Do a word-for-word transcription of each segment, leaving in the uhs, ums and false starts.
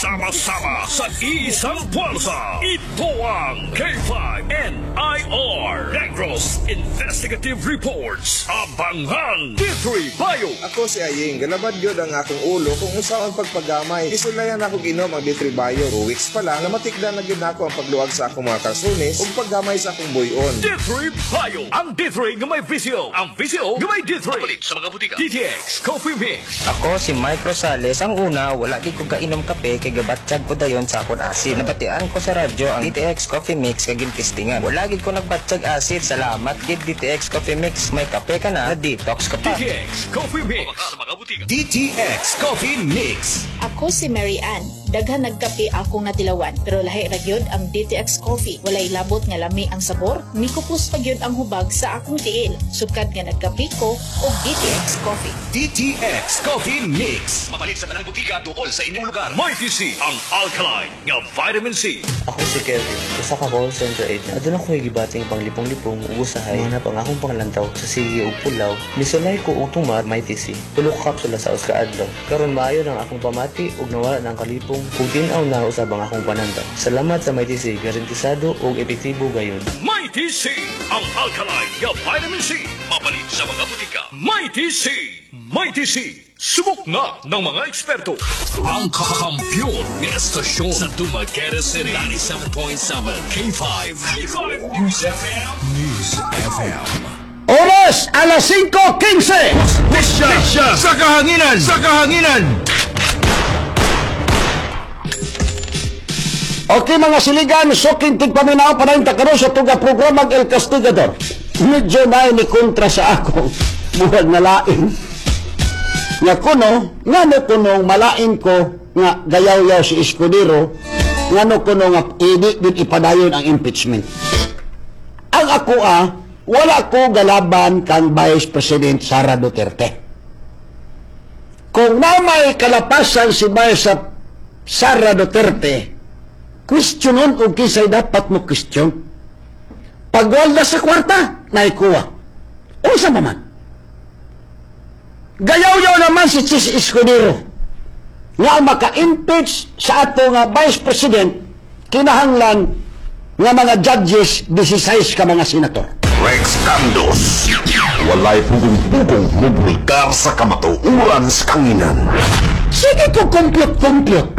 Sama-sama sa iisang pwersa. Ito ang K five N I R Negros Investigative Reports. Abangan D three Bio. Ako si Aying, galabad yun ang akong ulo kung usaon pagpagamay. Isulayan akong inom ang D three Bio. Two weeks pa lang, namatikda na yun ako ang pagluwag sa akong mga kalsunis ug paggamay sa akong buyon. D three Bio. Ang D three nga may visio. Ang visio nga may D three. Papalit sa mga butika. D T X Coffee Mix. Ako si Mike Rosales. Ang una, wala di ko kainom kape kay gabatsyag ko dayon sa akong asid. Nabatian ko sa radyo ang D T X Coffee Mix kay gintistingan. Wala gid ko nagbatsyag asid. Salamat gid D T X Coffee Mix. May kape ka na, detox ka pa. D T X Coffee Mix. Sa mga butika. D T X Coffee Mix. Ako si Mary Ann. Daghan nagkape akong natilawan, pero lahi ra gyud ang D T X Coffee. Walay labot nga lami ang sabor, mikupos pa gyud ang hubag sa akong tiil. Sukad nga nagkape ko og D T X Coffee. D T X Coffee Mix. Mapalit sa tanang butika tuol sa inyong lugar. Mighty C, ang alkaline nga vitamin C. Ako si Kevin, usa ka call center agent. Aduna ko gibating panglipong-lipong ug usahay mga pang akong panglantaw sa sige ug pulaw. Misulay ko og tumar Mighty C. Tulo ka kapsula sa uska adlaw. Karon maayo nang akong pamati ug nawala nang kalipong kung tinaw na usab ang akong panandaw. Salamat sa Mighty C, garantisado ug epektibo gayon. Mighty C, ang alkaline nga vitamin C. Mapalit sa mga butika. Mighty C, Mighty C. Subok na ng mga eksperto. Ang kakampiyon ng estasyon sa Dumaguete City. ninety-seven point seven K five. K five News F M. News F M. Oras, alas singko quince. Pisya, pisya, sa kahanginan, sa kahanginan. Okay mga siligan, suking tigpaminaw pa na yung takaro sa tuga programang El Castigador. Medyo na ni kontra sa ako. Buwag na lain. Nga kuno, nga no kuno malain ko nga gayaw-yaw si Escudero, nga no kuno nga hindi din ipadayon ang impeachment. Ang ako ah, wala ko galaban kang Vice President Sara Duterte. Kung na may kalapasan si Vice Sara Duterte, questionon o kisay dapat mo question. Pagwalda sa kwarta, naikuha. O sa maman. Gayaw-yaw naman si Chis Escudero nga maka-impeach sa ato nga Vice President kinahanglan nga mga judges sixteen ka mga senator. Rex Candos. Walay pugong-pugong mubulgar sa kamatuuran sa kanginan. Sige ko komplyot-komplyot.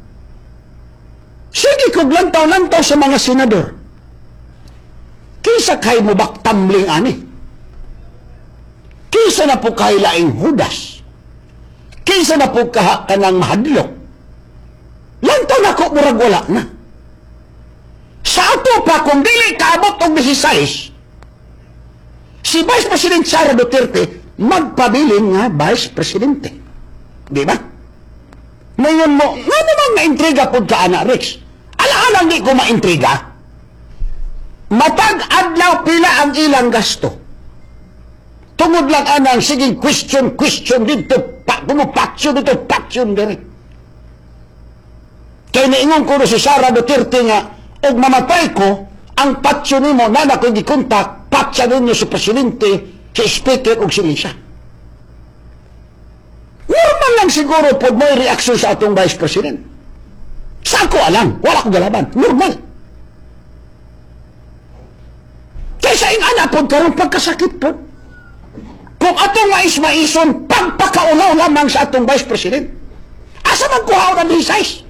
Sige ko lantaw-lantaw sa mga senador. Kisa kay mo baktamling ani. Kisa na po kay laing hudas. Kisa na po kaha ka ng mahadlok. Lantaw na ko murag wala na. Sa ato pa kung dili kaabot og sixteen, si Vice President Sara Duterte magpabilin nga Vice Presidente. Di ba? Ngayon mo, nga naman na-intriga po ka, Ana Rex. Ala-alang di ko ma-intriga. Matag-adlaw pila ang ilang gasto. Tungod lang anang, sige, question, question dito, pa, pumupatyo dito, patyo dito. Kaya naingon ko si Sara Duterte nga, og mamatay ko, ang patyo ni mo, na ako gikontak, patya ninyo si Presidente, si Speaker, o si Lisa. Normal lang siguro po may reaksyon sa atong Vice President. Sa ako alam, wala ko galaban. Normal. Kaysa yung anak po, karong pagkasakit po. Kung atong mais-maison, pagpakaulaw lamang sa atong Vice President, asa magkuhaw ng size?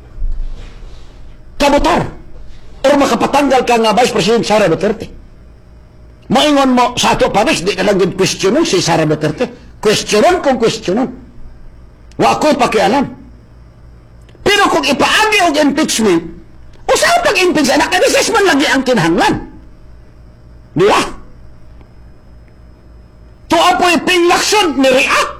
Kabutar. O makapatanggal ka nga Vice President Sara Duterte. Maingon mo sa ato paris, di ka lang din questionon si Sara Duterte. Questionon kung questionon. Wa ako'y pakialam. Pero kung ipaagi og impeachment, usaw pag-impeach, naka-recess man lagi ang kinahanglan. Di ba? Tuwa po'y pinglakson ni react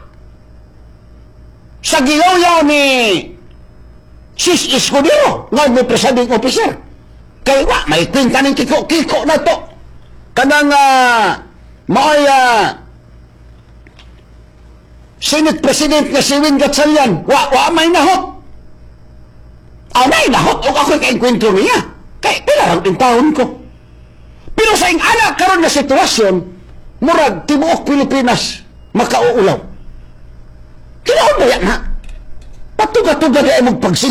sa giyaw ni Sis Escudero nga may presiding officer. Kaya wa, may kwenta ng kiko-kiko na to. Kanang uh, may uh, Senate President na si Win Gatchalian, wa, wa may nahot. Ah, may nahot o ako'y kainkwentro niya. Kaya pila lang yung taon ko. Pero sa ing anak karon na sitwasyon, murag tibuok Pilipinas makauulaw. Kinaon ba yan ha? Patuga-tuga na ay magpagsin